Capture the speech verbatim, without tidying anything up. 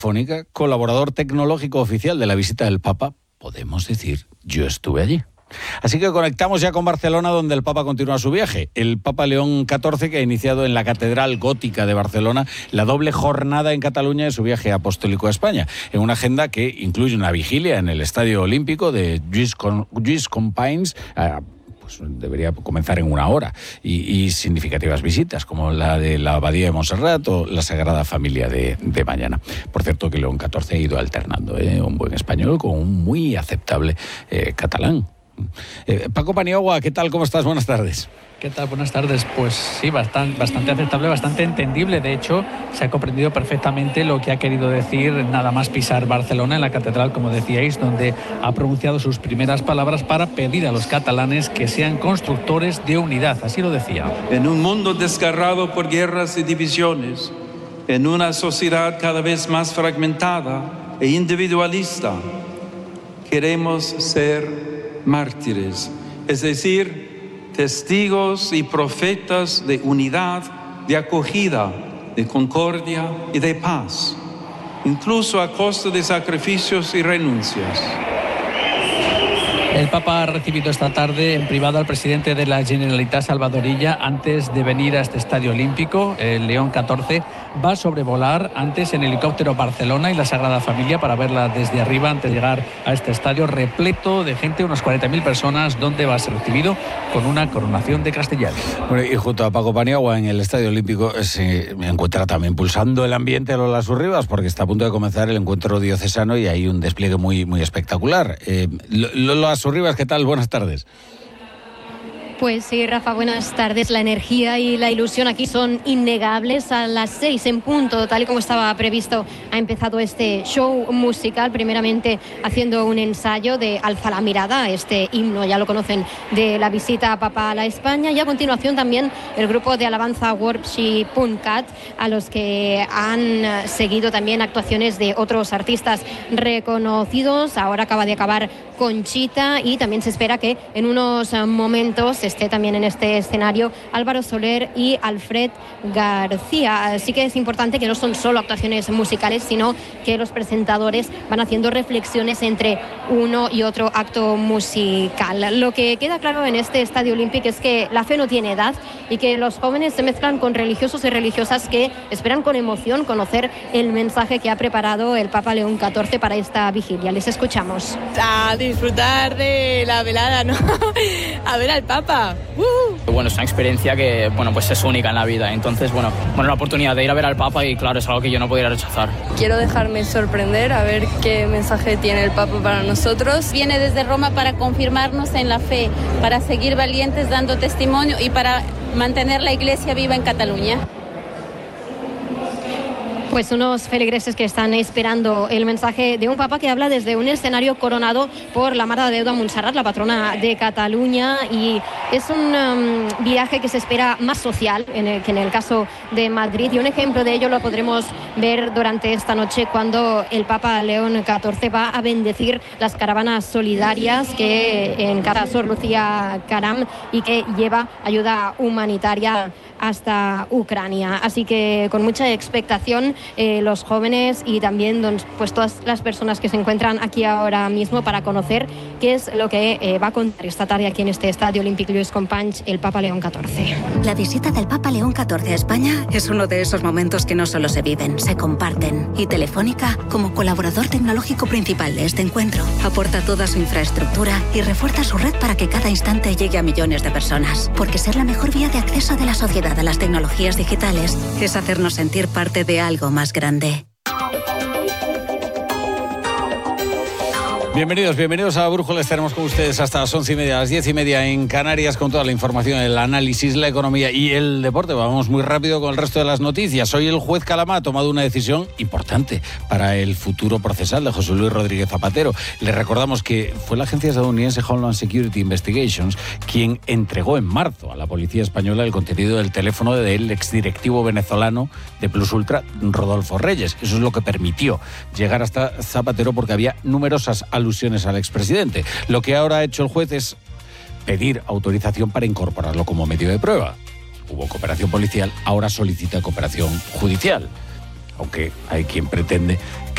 Fónica, colaborador tecnológico oficial de la visita del Papa, podemos decir, yo estuve allí. Así que conectamos ya con Barcelona, donde el Papa continúa su viaje. El Papa León catorce, que ha iniciado en la Catedral Gótica de Barcelona la doble jornada en Cataluña de su viaje apostólico a España, en una agenda que incluye una vigilia en el Estadio Olímpico de Lluís Companys, eh, pues debería comenzar en una hora, y, y significativas visitas, como la de la Abadía de Montserrat o la Sagrada Familia de, de mañana. Por cierto, que León catorce ha ido alternando ¿eh? un buen español con un muy aceptable eh, catalán. Eh, Paco Paniagua, ¿qué tal? ¿Cómo estás? Buenas tardes. ¿Qué tal? Buenas tardes. Pues sí, bastante, bastante aceptable, bastante entendible. De hecho, se ha comprendido perfectamente lo que ha querido decir nada más pisar Barcelona, en la catedral, como decíais, donde ha pronunciado sus primeras palabras para pedir a los catalanes que sean constructores de unidad. Así lo decía. En un mundo desgarrado por guerras y divisiones, en una sociedad cada vez más fragmentada e individualista, queremos ser mártires, es decir, testigos y profetas de unidad, de acogida, de concordia y de paz, incluso a costa de sacrificios y renuncias. El Papa ha recibido esta tarde en privado al presidente de la Generalitat, Salvador Illa, antes de venir a este Estadio Olímpico. El León catorce va a sobrevolar antes en helicóptero Barcelona y la Sagrada Familia para verla desde arriba antes de llegar a este estadio repleto de gente, unas cuarenta mil personas, donde va a ser recibido con una coronación de castellanos. Bueno, y junto a Paco Paniagua en el Estadio Olímpico se encuentra también pulsando el ambiente a Lola Surribas, porque está a punto de comenzar el encuentro diocesano y hay un despliegue muy, muy espectacular. Eh, Lola Surribas, ¿qué tal? Buenas tardes. Pues sí, Rafa, buenas tardes. La energía y la ilusión aquí son innegables. A las seis en punto, tal y como estaba previsto, ha empezado este show musical, primeramente haciendo un ensayo de Alza la mirada, este himno, ya lo conocen, de la visita papal a España, y a continuación también el grupo de alabanza Worship punto cat, a los que han seguido también actuaciones de otros artistas reconocidos. Ahora acaba de acabar Conchita y también se espera que en unos momentos esté también en este escenario Álvaro Soler y Alfred García. Así que es importante que no son solo actuaciones musicales, sino que los presentadores van haciendo reflexiones entre uno y otro acto musical. Lo que queda claro en este Estadio Olímpico es que la fe no tiene edad y que los jóvenes se mezclan con religiosos y religiosas que esperan con emoción conocer el mensaje que ha preparado el Papa León catorce para esta vigilia. Les escuchamos. A disfrutar de la velada, ¿no? A ver al Papa. Uh-huh. Bueno, es una experiencia que, bueno, pues es única en la vida. Entonces, bueno, bueno, la oportunidad de ir a ver al Papa y, claro, es algo que yo no podría rechazar. Quiero dejarme sorprender a ver qué mensaje tiene el Papa para nosotros. Viene desde Roma para confirmarnos en la fe, para seguir valientes dando testimonio y para mantener la Iglesia viva en Cataluña. Pues unos feligreses que están esperando el mensaje de un papa que habla desde un escenario coronado por la Mare de Déu de Montserrat, la patrona de Cataluña, y es un um, viaje que se espera más social en el, que en el caso de Madrid, y un ejemplo de ello lo podremos ver durante esta noche cuando el Papa León catorce va a bendecir las caravanas solidarias que encara Sor Lucía Caram y que lleva ayuda humanitaria hasta Ucrania. Así que con mucha expectación eh, los jóvenes y también pues todas las personas que se encuentran aquí ahora mismo para conocer qué es lo que eh, va a contar esta tarde aquí en este Estadio Olímpic Lluís Companys el Papa León catorce. La visita del Papa León catorce a España es uno de esos momentos que no solo se viven, se comparten. Y Telefónica, como colaborador tecnológico principal de este encuentro, aporta toda su infraestructura y refuerza su red para que cada instante llegue a millones de personas. Porque ser la mejor vía de acceso de la sociedad a las tecnologías digitales es hacernos sentir parte de algo más grande. Bienvenidos, bienvenidos a Brújula. Estaremos con ustedes hasta las once y media, las diez y media en Canarias, con toda la información, el análisis, la economía y el deporte. Vamos muy rápido con el resto de las noticias. Hoy el juez Calamá ha tomado una decisión importante para el futuro procesal de José Luis Rodríguez Zapatero. Le recordamos que fue la agencia estadounidense Homeland Security Investigations quien entregó en marzo a la policía española el contenido del teléfono del exdirectivo venezolano de Plus Ultra, Rodolfo Reyes. Eso es lo que permitió llegar hasta Zapatero, porque había numerosas alusiones al expresidente. Lo que ahora ha hecho el juez es pedir autorización para incorporarlo como medio de prueba. Hubo cooperación policial, ahora solicita cooperación judicial, aunque hay quien pretende